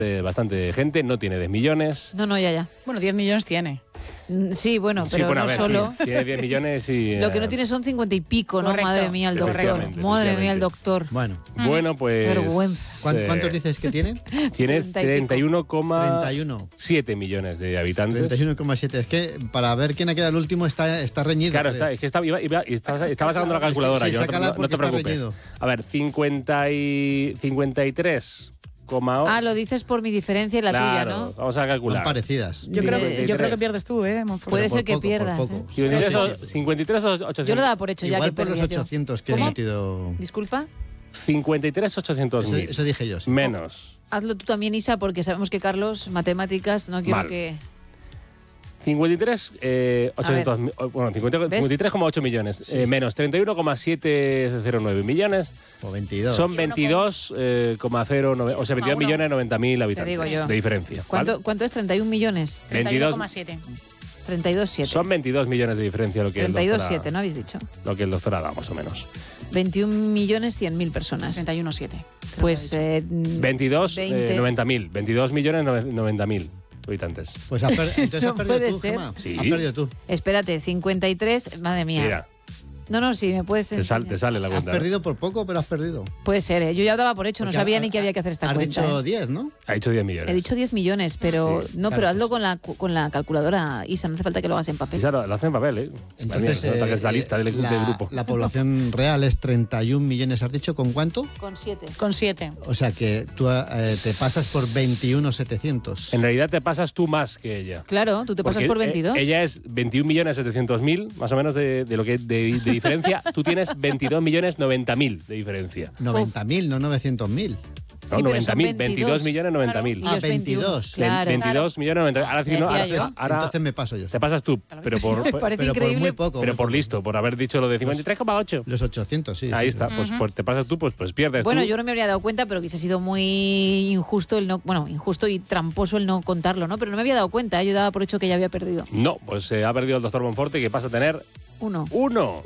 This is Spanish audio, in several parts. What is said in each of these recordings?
bastante gente, no tiene 10 millones. No, ya. Bueno, 10 millones tiene. Sí, bueno, pero bueno, no a ver, solo. Sí, tiene 10 millones y... Lo que no tiene son 50 y pico, ¿no? Correcto. Madre mía, el doctor. Efectivamente, Madre mía, el doctor. Bueno, pues... Vergüenza. ¿cuántos dices que tiene? Tiene 31. 31,7 millones de habitantes. 31,7. Es que para ver quién ha quedado el último está reñido. Claro, creo. es que estaba sacando la calculadora. Sí, yo, sácala no porque te está preocupes. reñido. A ver, 53,8. Lo dices por mi diferencia y la tuya, ¿no? Vamos a calcular. Son parecidas. Yo creo que pierdes tú, Monforte. Puede por ser que poco, pierdas. por poco. 53,800. Yo lo daba por hecho ya. Igual Que por los perdía yo. 800 que he ¿Cómo? metido. Disculpa. 53,800.000. Eso dije yo. Sí. Menos. Hazlo tú también, Isa, porque sabemos que Carlos, matemáticas, no quiero Mal. que... 53,8 millones. Sí. Menos 31,709 millones. O 22. Son 22,09. O sea, 22 millones 90.000 habitantes. Te digo yo. De diferencia. ¿vale? ¿Cuánto es? 31 millones. 31,7. 32,7. Son 22 millones de diferencia lo que el doctor 32,7, ¿no habéis dicho? Lo que el doctor ha dado, más o menos. 21.100.000 personas. 31,7. Pues 22, 20. 90.000. 22 millones 90.000 habitantes. Pues entonces No has perdido puede tú, ser. Gemma. Sí. Has perdido tú. Espérate, 53, madre mía. Mira, No, sí, me puedes enseñar. te sale la Has cuenta. perdido por poco, pero has perdido. Puede ser, ¿eh? Yo ya daba por hecho, no Porque sabía ni que había que hacer esta has cuenta. dicho ¿eh? 10, ¿no? Ha dicho 10 millones. He dicho 10 millones, pero Sí, no, claro, pero hazlo pues. con la calculadora, Isa, no hace falta que lo hagas en papel. Y claro, lo hace en papel, ¿eh? Entonces, Se nota que es la lista del grupo. la población real es 31 millones, ¿has dicho? ¿Con cuánto? Con 7. Con 7. O sea que tú te pasas por 21,700. En realidad te pasas tú más que ella. Claro, tú te pasas Porque, por 22. Ella es 21.700.000, más o menos de lo que de diferencia. Tú tienes 22.090.000 de diferencia. 90.000, no 900.000. No, Sí, pero son 90.000, 22.090.000. Y ellos 22. Claro. 22 millones 90. Ahora, sí, no, Decía yo. ahora Entonces me paso yo. te pasas tú, pero por, Me parece Pero por increíble. muy poco. pero muy por poco. listo, por haber dicho lo de 53,8. Los 800, sí. Ahí sí. está, pues te pasas tú, pues pierdes. Bueno, tú. yo no me habría dado cuenta, pero hubiese sido muy injusto injusto y tramposo el no contarlo, ¿no? Pero no me había dado cuenta, yo daba por hecho que ya había perdido. No, pues ha perdido el doctor Monforte, que pasa a tener 1. uno.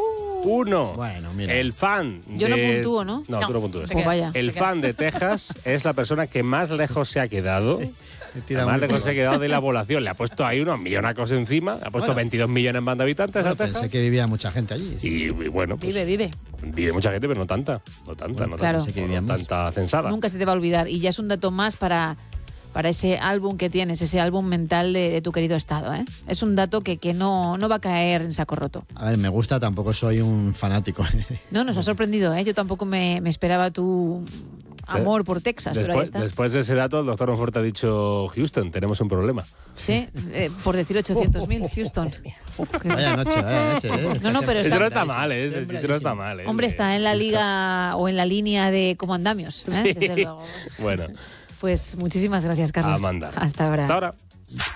Bueno, mira. El fan Yo no de... puntúo, ¿no? No, tú no puntúas. Pues vaya. El fan de Texas es la persona que más lejos se ha quedado. Me tira Más muy lejos poco. se ha quedado de la población. Le ha puesto ahí unos millonacos encima. Le ha puesto Bueno. 22 millones más de habitantes Bueno, a Texas. pensé que vivía mucha gente allí. Sí. Y bueno, pues Vive. vive mucha gente, pero no tanta. No tanta, no Claro. tanta. Pensé que vivía No más. tanta censada. Nunca se te va a olvidar. Y ya es un dato más para ese álbum que tienes, ese álbum mental de tu querido estado, ¿eh? Es un dato que no va a caer en saco roto. A ver, me gusta, tampoco soy un fanático. No, nos ha sorprendido, ¿eh? Yo tampoco me esperaba tu amor por Texas, pero ahí está. Después de ese dato, el doctor Monforte ha dicho: Houston, tenemos un problema. Sí, por decir 800.000, Houston. Vaya noche. No, pero Eso está- no está mal, ¿eh? Eso no está mal, ¿eh? Hombre, está en la liga o en la línea de como andamios, ¿eh? Sí. Desde luego. Bueno, Pues muchísimas gracias, Carlos. a mandar. Hasta ahora. Hasta ahora.